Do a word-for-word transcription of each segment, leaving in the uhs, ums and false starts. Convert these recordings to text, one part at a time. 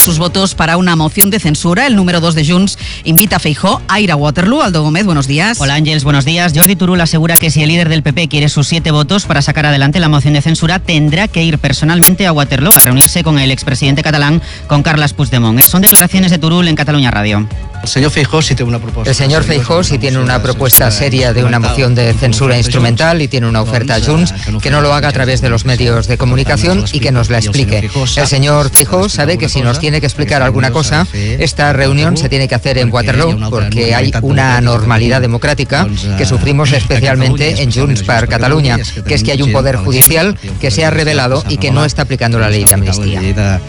sus votos para una moción de censura. El número dos de Junts invita a Feijóo a ir a Waterloo. Aldo Gómez, buenos días. Hola Ángels, buenos días. Jordi Turull asegura que si el líder del P P quiere sus siete votos para sacar adelante la moción de censura, tendrá que ir personalmente a Waterloo a reunirse con el expresidente catalán, con Carles Puigdemont. Son declaraciones de Turull en Cataluña Radio. El señor Feijóo sí tiene una propuesta. El señor Feijóo sí tiene una propuesta seria de una moción de censura instrumental y tiene una oferta a Junts, que no lo haga a través de los medios de comunicación y que nos la explique. El señor Feijóo sabe que si nos tiene que explicar alguna cosa, esta reunión se tiene que hacer en Waterloo, porque hay una normalidad democrática que sufrimos especialmente en Junts per Catalunya, que es que hay un poder judicial que se ha revelado y que no está aplicando la ley de amnistía.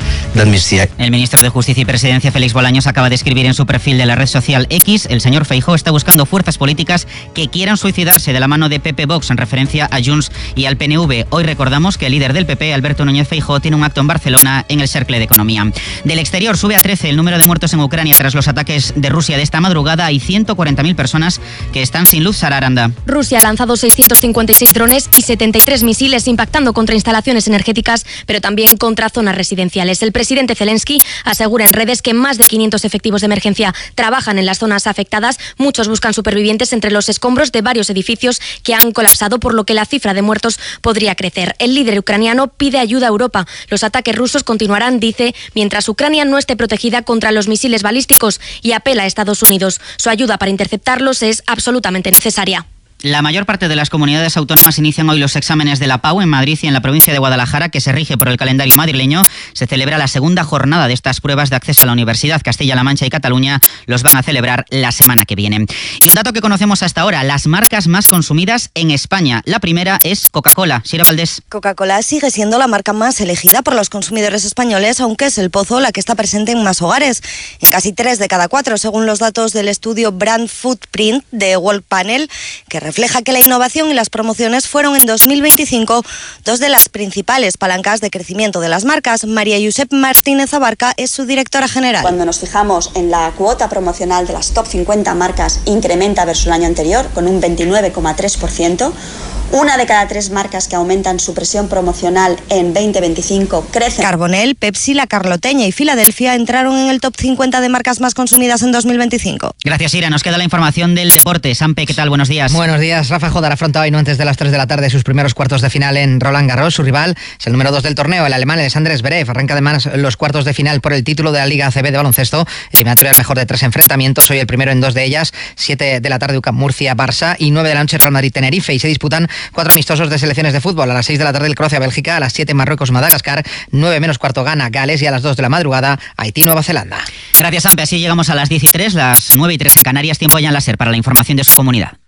El ministro de Justicia y Presidencia, Félix Bolaños, acaba de escribir en su perfil de la red social X: el señor Feijóo está buscando fuerzas políticas que quieran suicidarse de la mano de P P Vox, en referencia a Junts y al P N V. Hoy recordamos que el líder del P P, Alberto Núñez Feijóo, tiene un acto en Barcelona en el Cercle de Economía. Del exterior sube a trece el número de muertos en Ucrania tras los ataques de Rusia de esta madrugada. Hay ciento cuarenta mil personas que están sin luz. Sara Aranda. Rusia ha lanzado seiscientos cincuenta y seis drones y setenta y tres misiles impactando contra instalaciones energéticas, pero también contra zonas residenciales. El presidente Zelensky asegura en redes que más de quinientos efectivos de emergencia trabajan en las zonas afectadas. Muchos buscan supervivientes entre los escombros de varios edificios que han colapsado, por lo que la cifra de muertos podría crecer. El líder ucraniano pide ayuda a Europa. Los ataques rusos continuarán, dice, mientras Ucrania no esté protegida contra los misiles balísticos, y apela a Estados Unidos. Su ayuda para interceptarlos es absolutamente necesaria. La mayor parte de las comunidades autónomas inician hoy los exámenes de la P A U en Madrid y en la provincia de Guadalajara, que se rige por el calendario madrileño. Se celebra la segunda jornada de estas pruebas de acceso a la universidad. Castilla-La Mancha y Cataluña los van a celebrar la semana que viene. Y un dato que conocemos hasta ahora: las marcas más consumidas en España. La primera es Coca-Cola. Sira Valdés. Coca-Cola sigue siendo la marca más elegida por los consumidores españoles, aunque es El Pozo la que está presente en más hogares, en casi tres de cada cuatro, según los datos del estudio Brand Footprint de World Panel, que refleja que la innovación y las promociones fueron en dos mil veinticinco dos de las principales palancas de crecimiento de las marcas. María Josep Martínez Abarca es su directora general. Cuando nos fijamos en la cuota promocional de las top cincuenta marcas, incrementa versus el año anterior con un veintinueve coma tres por ciento. Una de cada tres marcas que aumentan su presión promocional en veinte veinticinco crecen. Carbonell, Pepsi, La Carloteña y Filadelfia entraron en el top cincuenta de marcas más consumidas en dos mil veinticinco. Gracias, Ira. Nos queda la información del deporte. Sampe, ¿qué tal? Buenos días. Buenos días. Rafa Nadal afronta hoy, no antes de las tres de la tarde, sus primeros cuartos de final en Roland Garros. Su rival es el número dos del torneo, el alemán Alexander Zverev. Arranca además los cuartos de final por el título de la Liga A C B de baloncesto. Eliminatoria al mejor de tres enfrentamientos. Hoy el primero en dos de ellas. siete de la tarde, U C A M Murcia-Barça. Y nueve de la noche, Real Madrid-Tenerife. Y se disputan cuatro amistosos de selecciones de fútbol. A las seis de la tarde el Croacia-Bélgica, a las siete Marruecos-Madagascar, nueve menos cuarto Ghana, Gales, y a las dos de la madrugada Haití-Nueva Zelanda. Gracias, Ampe. Así llegamos a las diez y tres, las nueve y tres en Canarias. Tiempo ya en la SER para la información de su comunidad.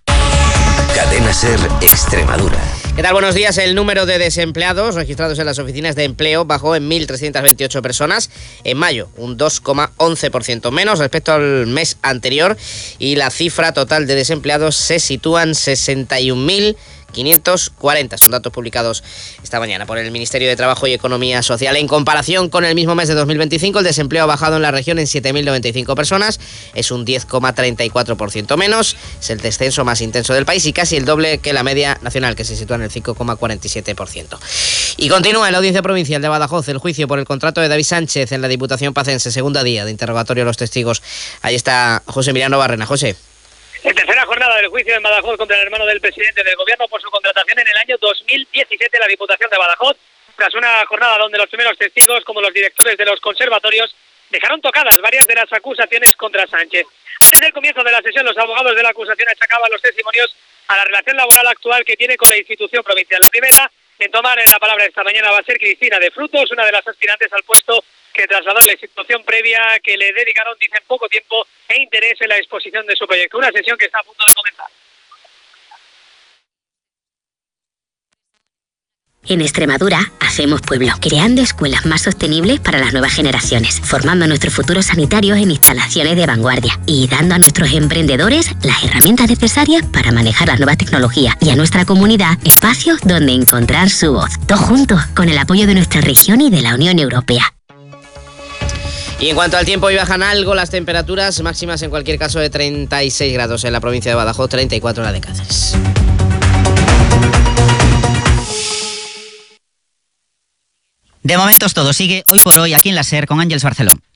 Cadena SER Extremadura. ¿Qué tal? Buenos días. El número de desempleados registrados en las oficinas de empleo bajó en mil trescientas veintiocho personas en mayo, un dos coma once por ciento menos respecto al mes anterior, y la cifra total de desempleados se sitúa en sesenta y un mil quinientos cuarenta. Son datos publicados esta mañana por el Ministerio de Trabajo y Economía Social. En comparación con el mismo mes de dos mil veinticinco, el desempleo ha bajado en la región en siete mil noventa y cinco personas. Es un diez coma treinta y cuatro por ciento menos. Es el descenso más intenso del país y casi el doble que la media nacional, que se sitúa en el cinco coma cuarenta y siete por ciento. Y continúa en la Audiencia Provincial de Badajoz el juicio por el contrato de David Sánchez en la Diputación Pacense. Segundo día de interrogatorio a los testigos. Ahí está José Emiliano Barrena. José. En tercera jornada del juicio en Badajoz contra el hermano del presidente del gobierno por su contratación en el año dos mil diecisiete en la Diputación de Badajoz, tras una jornada donde los primeros testigos, como los directores de los conservatorios, dejaron tocadas varias de las acusaciones contra Sánchez. Antes del comienzo de la sesión, los abogados de la acusación achacaban los testimonios a la relación laboral actual que tiene con la institución provincial. La primera en tomar la palabra esta mañana va a ser Cristina de Frutos, una de las aspirantes al puesto que trasladó la institución previa, que le dedicaron, dicen, poco tiempo e interés en la exposición de su proyecto. Una sesión que está a punto de comenzar. En Extremadura hacemos pueblo, creando escuelas más sostenibles para las nuevas generaciones, formando a nuestros futuros sanitarios en instalaciones de vanguardia y dando a nuestros emprendedores las herramientas necesarias para manejar las nuevas tecnologías, y a nuestra comunidad espacios donde encontrar su voz. Todos juntos, con el apoyo de nuestra región y de la Unión Europea. Y en cuanto al tiempo, hoy bajan algo las temperaturas máximas, en cualquier caso de treinta y seis grados en la provincia de Badajoz, treinta y cuatro en la de Cáceres. De momento es todo. Sigue Hoy por Hoy aquí en la SER con Ángeles Barceló.